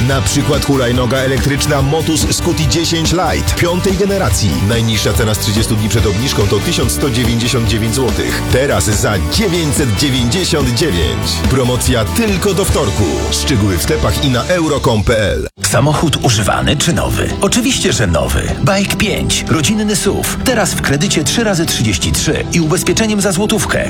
Na przykład hulajnoga elektryczna Motus Scuti 10 Lite 5. generacji. Najniższa cena z 30 dni przed obniżką to 1199 zł. Teraz za 999. Promocja tylko do wtorku. Szczegóły w sklepach i na euro.com.pl. Samochód używany czy nowy? Oczywiście, że nowy. Bike 5. Rodzinny SUV. Teraz w kredycie 3x33 i ubezpieczeniem za złotówkę.